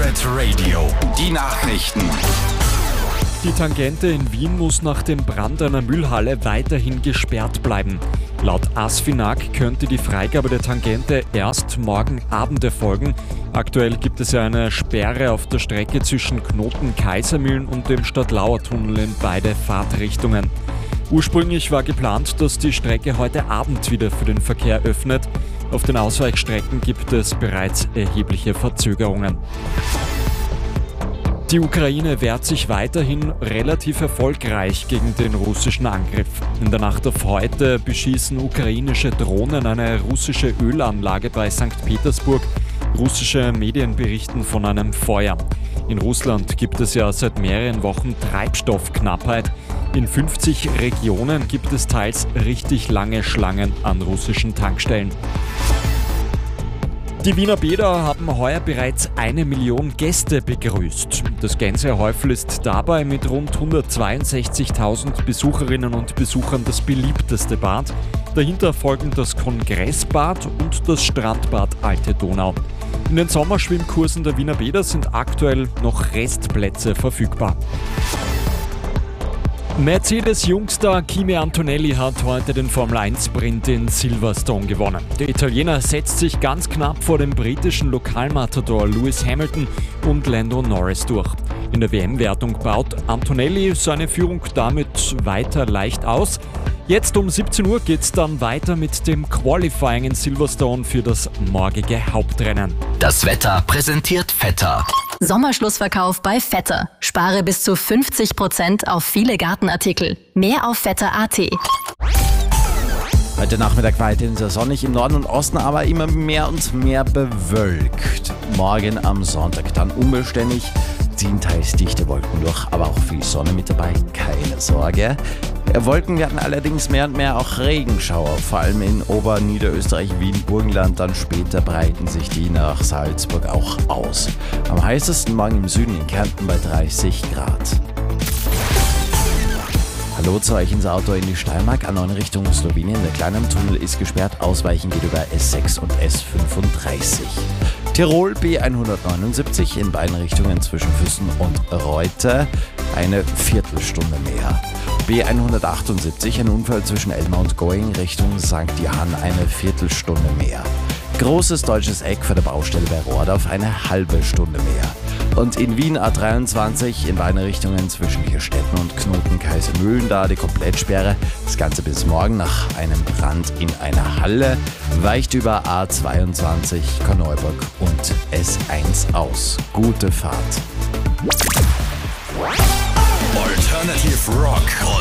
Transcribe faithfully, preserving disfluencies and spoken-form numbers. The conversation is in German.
Red Radio. Die Nachrichten. Die Tangente in Wien muss nach dem Brand einer Müllhalle weiterhin gesperrt bleiben. Laut ASFINAG könnte die Freigabe der Tangente erst morgen Abend erfolgen. Aktuell gibt es ja eine Sperre auf der Strecke zwischen Knoten Kaisermühlen und dem Stadtlauer-Tunnel in beide Fahrtrichtungen. Ursprünglich war geplant, dass die Strecke heute Abend wieder für den Verkehr öffnet. Auf den Ausweichstrecken gibt es bereits erhebliche Verzögerungen. Die Ukraine wehrt sich weiterhin relativ erfolgreich gegen den russischen Angriff. In der Nacht auf heute beschießen ukrainische Drohnen eine russische Ölanlage bei Sankt Petersburg. Russische Medien berichten von einem Feuer. In Russland gibt es ja seit mehreren Wochen Treibstoffknappheit. In fünfzig Regionen gibt es teils richtig lange Schlangen an russischen Tankstellen. Die Wiener Bäder haben heuer bereits eine Million Gäste begrüßt. Das Gänsehäufel ist dabei mit rund hundertzweiundsechzigtausend Besucherinnen und Besuchern das beliebteste Bad. Dahinter folgen das Kongressbad und das Strandbad Alte Donau. In den Sommerschwimmkursen der Wiener Bäder sind aktuell noch Restplätze verfügbar. Mercedes-Jungstar Kimi Antonelli hat heute den Formel eins Sprint in Silverstone gewonnen. Der Italiener setzt sich ganz knapp vor dem britischen Lokalmatador Lewis Hamilton und Lando Norris durch. In der W M-Wertung baut Antonelli seine Führung damit weiter leicht aus. Jetzt um siebzehn Uhr geht es dann weiter mit dem Qualifying in Silverstone für das morgige Hauptrennen. Das Wetter präsentiert Vetter. Sommerschlussverkauf bei Vetter. Spare bis zu fünfzig Prozent auf viele Gartenartikel. Mehr auf vetter punkt a t. Heute Nachmittag weiterhin sehr sonnig, im Norden und Osten aber immer mehr und mehr bewölkt. Morgen am Sonntag dann unbeständig, ziehen teils dichte Wolken durch, aber auch viel Sonne mit dabei, keine Sorge. Wolken werden allerdings mehr und mehr auch Regenschauer, vor allem in Oberniederösterreich, Wien, Burgenland, dann später breiten sich die nach Salzburg auch aus. Am heißesten morgen im Süden in Kärnten bei dreißig Grad. Hallo zu euch ins Auto in die Steiermark, A neun Richtung Slowenien. Der kleine Tunnel ist gesperrt, Ausweichen geht über S sechs und S fünfunddreißig. Tirol B hundertneunundsiebzig in beiden Richtungen zwischen Füssen und Reute eine Viertelstunde mehr. B hundertachtundsiebzig, ein Unfall zwischen Elmar und Going Richtung Sankt Johann eine Viertelstunde mehr. Großes deutsches Eck vor der Baustelle bei Rohrdorf eine halbe Stunde mehr. Und in Wien A dreiundzwanzig in beiden Richtungen zwischen Hirstetten und Knoten Kaisermühlen da die Komplettsperre. Das Ganze bis morgen nach einem Brand in einer Halle. Weicht über A zweiundzwanzig Korneuburg und S eins aus. Gute Fahrt. Alternative Rock.